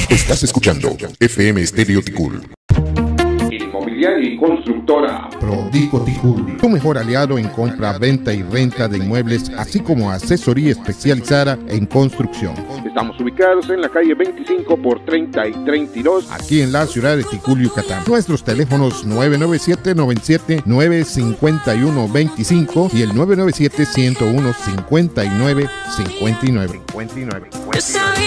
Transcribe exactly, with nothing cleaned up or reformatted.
Estás escuchando F M Estéreo Ticul. Inmobiliaria y constructora Prodico Ticul, tu mejor aliado en compra, venta y renta de inmuebles, así como asesoría especializada en construcción. Estamos ubicados en la calle veinticinco por treinta y treinta y dos, aquí en la ciudad de Ticul, Yucatán. Nuestros teléfonos nueve nueve siete, noventa y siete, nueve cinco uno dos cinco y el nueve nueve siete, ciento uno, cincuenta y nueve cincuenta y nueve.